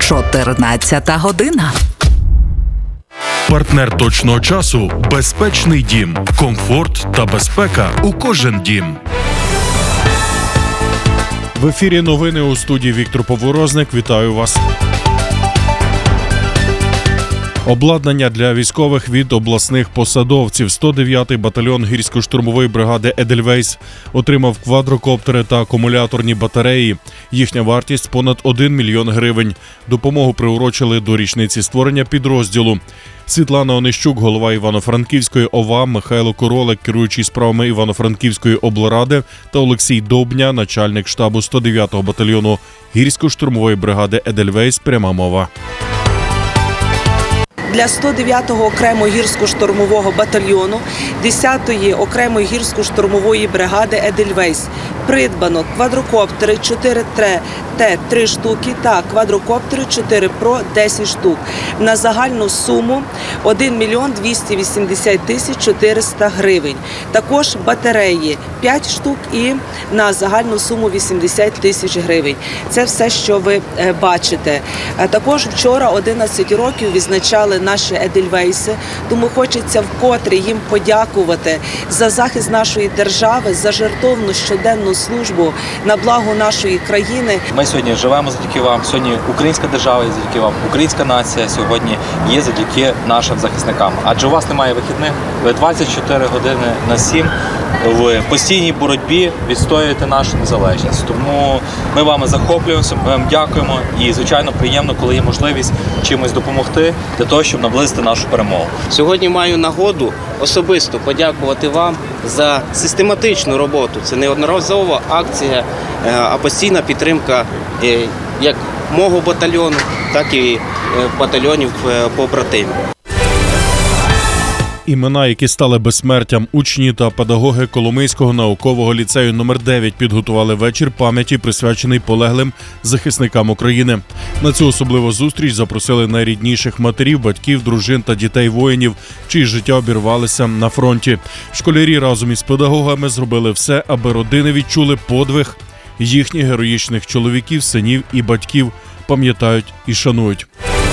14 година. Партнер точного часу – безпечний дім. Комфорт та безпека у кожен дім. В ефірі новини у студії Віктор Поворозник. Вітаю вас. Обладнання для військових від обласних посадовців. 109-й батальйон гірсько-штурмової бригади «Едельвейс» отримав квадрокоптери та акумуляторні батареї. Їхня вартість – понад 1 мільйон гривень. Допомогу приурочили до річниці створення підрозділу. Світлана Онищук, голова Івано-Франківської ОВА, Михайло Королик, керуючий справами Івано-Франківської облради, та Олексій Довбня, начальник штабу 109-го батальйону гірсько-штурмової бригади «Едельвейс». Пряма мова. Для 109-го окремого гірсько-штурмового батальйону 10-ї окремої гірсько-штурмової бригади «Едельвейс» придбано квадрокоптери 4Т 3 штуки та квадрокоптери 4 Про 10 штук на загальну суму 1 мільйон 280 тисяч 400 гривень. Також батареї 5 штук і на загальну суму 80 тисяч гривень. Це все, що ви бачите. Також вчора 11 років відзначали наші «Едельвейси», тому хочеться вкотре їм подякувати за захист нашої держави, за жертовну щоденну службу на благо нашої країни. Ми сьогодні живемо завдяки вам, сьогодні українська держава є завдяки вам, українська нація сьогодні є завдяки нашим захисникам. Адже у вас немає вихідних, ви 24 години на 7 в постійній боротьбі відстоюєте нашу незалежність. Тому ми вами захоплюємося, ми вам дякуємо і, звичайно, приємно, коли є можливість чимось допомогти для того, щоб наблизити нашу перемогу. Сьогодні маю нагоду особисто подякувати вам за систематичну роботу. Це не одноразова акція, а постійна підтримка як мого батальйону, так і батальйонів побратимів. Імена, які стали безсмертям, учні та педагоги Коломийського наукового ліцею номер 9 підготували вечір пам'яті, присвячений полеглим захисникам України. На цю особливу зустріч запросили найрідніших матерів, батьків, дружин та дітей воїнів, чиї життя обірвалися на фронті. Школярі разом із педагогами зробили все, аби родини відчули подвиг їхніх героїчних чоловіків, синів і батьків, пам'ятають і шанують.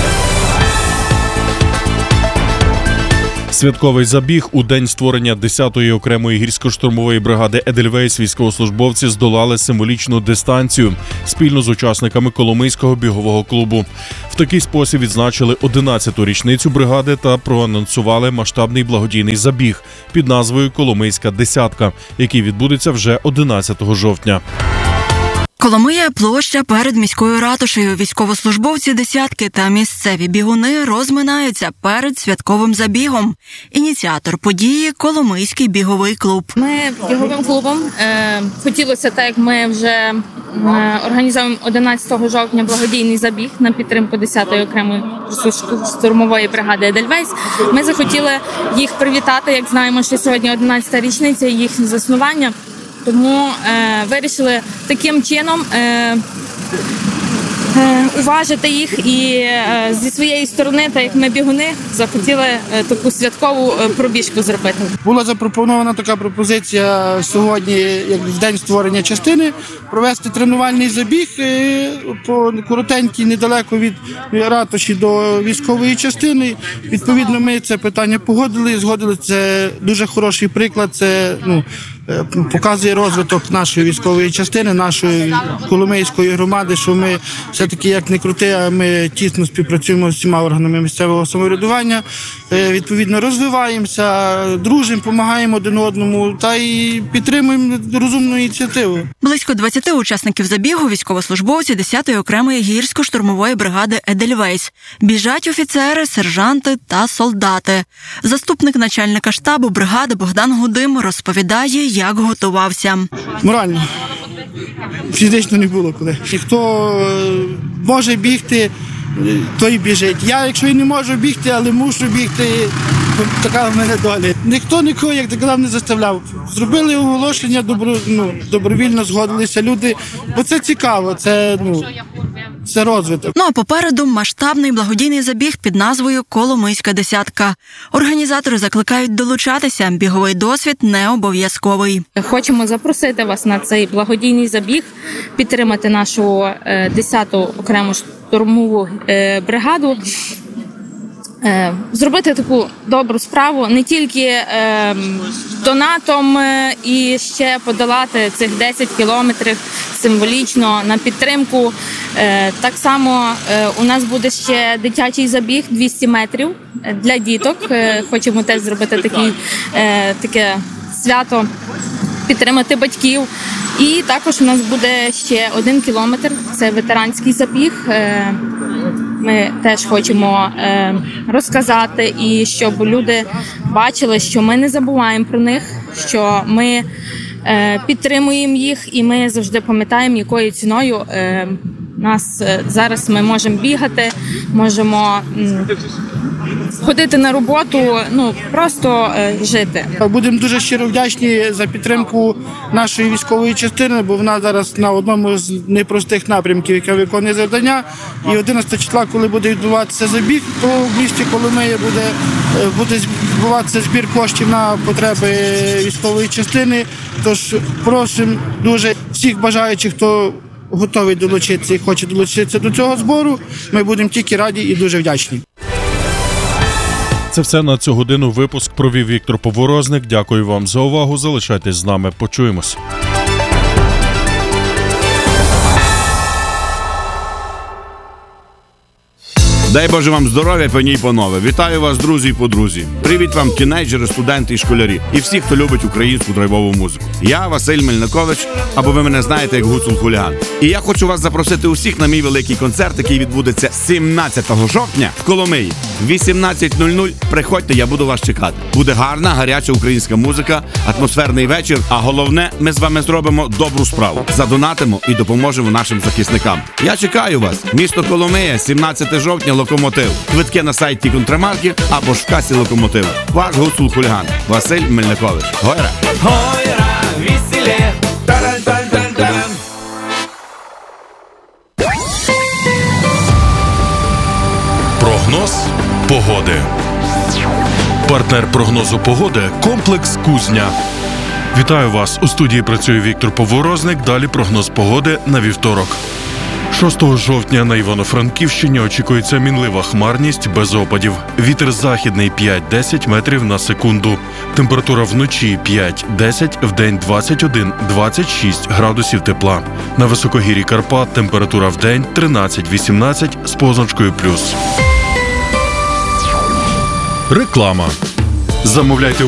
Святковий забіг. У день створення 10-ї окремої гірсько-штурмової бригади «Едельвейс» військовослужбовці здолали символічну дистанцію спільно з учасниками Коломийського бігового клубу. В такий спосіб відзначили 11-ту річницю бригади та проанонсували масштабний благодійний забіг під назвою «Коломийська десятка», який відбудеться вже 11 жовтня. Коломия – площа перед міською ратушею. Військовослужбовці «десятки» та місцеві бігуни розминаються перед святковим забігом. Ініціатор події – Коломийський біговий клуб. Ми біговим клубом хотілося, так як ми вже організуємо 11 жовтня благодійний забіг на підтримку 10-ї окремої штурмової бригади «Едельвейс». Ми захотіли їх привітати, як знаємо, що сьогодні 11-та річниця їхнього заснування. Тому вирішили таким чином уважити їх і зі своєї сторони, так як ми бігуни, захотіли таку святкову пробіжку зробити. Була запропонована така пропозиція сьогодні, як в день створення частини, провести тренувальний забіг по коротенькій, недалеко від ратуші до військової частини. Відповідно, ми це питання погодили, згодили. Це дуже хороший приклад, це показує розвиток нашої військової частини, нашої Коломийської громади, що ми все-таки, як не крути, а ми тісно співпрацюємо з всіма органами місцевого самоврядування, відповідно розвиваємося, дружимо, допомагаємо один одному та й підтримуємо розумну ініціативу. Близько 20 учасників забігу – військовослужбовці 10-ї окремої гірсько-штурмової бригади «Едельвейс». Біжать офіцери, сержанти та солдати. Заступник начальника штабу бригади Богдан Гудим розповідає, як готувався. Морально. Фізично не було коли. Хто може бігти, той біжить. Я, якщо і не можу бігти, але мушу бігти, така в мене доля. Ніхто нікого, як ти казав, не заставляв. Зробили оголошення, добровільно згодилися люди, бо це цікаво, це розвиток. Ну а попереду масштабний благодійний забіг під назвою «Коломийська десятка». Організатори закликають долучатися, біговий досвід не обов'язковий. Хочемо запросити вас на цей благодійний забіг, підтримати нашу 10-ту окрему штурмову бригаду. Зробити таку добру справу, не тільки донатом і ще подолати цих 10 кілометрів символічно на підтримку. Так само у нас буде ще дитячий забіг 200 метрів для діток. Хочемо теж зробити таке свято, підтримати батьків. І також у нас буде ще 1 кілометр, це ветеранський забіг. Ми теж хочемо розказати, і щоб люди бачили, що ми не забуваємо про них, що ми підтримуємо їх, і ми завжди пам'ятаємо, якою ціною нас зараз ми можемо бігати, можемо ходити на роботу, просто жити. Будемо дуже щиро вдячні за підтримку нашої військової частини, бо вона зараз на одному з непростих напрямків, яка виконує завдання. І 11 числа, коли буде відбуватися забіг, то в місті Коломия буде відбуватися збір коштів на потреби військової частини. Тож просимо дуже всіх бажаючих, хто готовий долучитися і хоче долучитися до цього збору. Ми будемо тільки раді і дуже вдячні. Це все на цю годину. Випуск провів Віктор Поворозник. Дякую вам за увагу. Залишайтесь з нами. Почуємось. Дай Боже вам здоров'я, пані і панове. Вітаю вас, друзі і подрузі. Привіт вам, тінейджери, студенти і школярі. І всі, хто любить українську драйвову музику. Я Василь Мельникович, або ви мене знаєте як Гуцул Хуліган. І я хочу вас запросити усіх на мій великий концерт, який відбудеться 17 жовтня в Коломиї. В 18:00 приходьте, я буду вас чекати. Буде гарна, гаряча українська музика, атмосферний вечір, а головне, ми з вами зробимо добру справу. Задонатимо і допоможемо нашим захисникам. Я чекаю вас. Місто Коломия, 17 жовтня, Локомотив. Квитки на сайті Контрамарки або ж в касі Локомотиву. Ваш Гуцул Хуліган Василь Мельникович. Гойра! Гойра, веселе! Таран-таран-таран-таран! Прогноз погоди. Партнер прогнозу погоди – комплекс «Кузня». Вітаю вас! У студії працює Віктор Поворозник. Далі прогноз погоди на вівторок. 6 жовтня на Івано-Франківщині очікується мінлива хмарність без опадів. Вітер західний 5-10 метрів на секунду. Температура вночі 5-10, вдень 21-26 градусів тепла. На високогір'ї Карпат температура вдень 13-18 з позначкою плюс. Реклама. Замовляйте